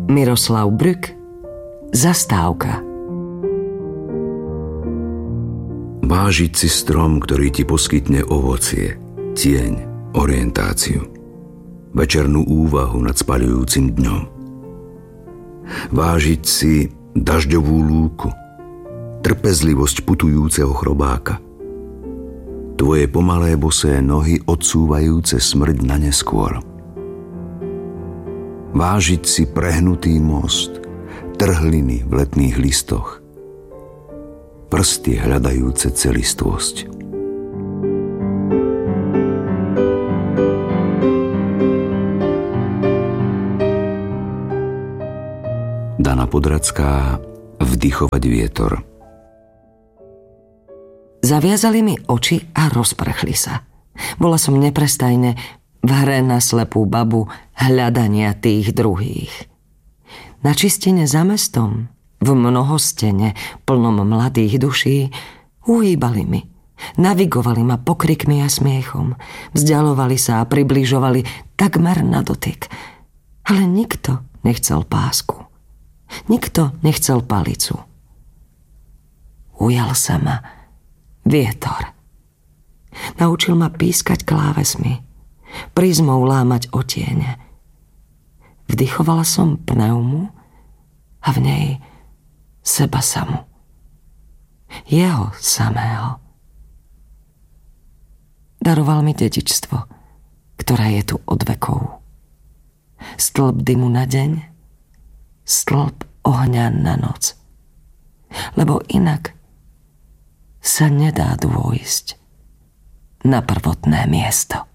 Miroslav Brück, Zastávka. Vážiť si strom, ktorý ti poskytne ovocie, tieň, orientáciu, večernú úvahu nad spaľujúcim dňom. Vážiť si dažďovú lúku, trpezlivosť putujúceho chrobáka, tvoje pomalé bosé nohy odsúvajúce smrť na neskôr. Vážiť si prehnutý most, trhliny v letných listoch, prsty hľadajúce celistvosť. Dana Podradská, Vdychovať vietor. Zaviazali mi oči a rozprchli sa. Bola som neprestajne v hre na slepú babu hľadania tých druhých. Na čistine za mestom, v mnohostene plnom mladých duší, uhýbali mi, navigovali ma pokrikmi a smiechom, vzdialovali sa a približovali takmer na dotyk. Ale nikto nechcel pásku. Nikto nechcel palicu. Ujal sa ma vietor. Naučil ma pískať klávesmi, prizmou lámať otiene. Vdychovala som pneumu a v nej seba samu. Jeho samého. Daroval mi dedičstvo, ktoré je tu od vekov. Stĺp dymu na deň, stĺp ohňa na noc. Lebo inak sa nedá dôjsť na prvotné miesto.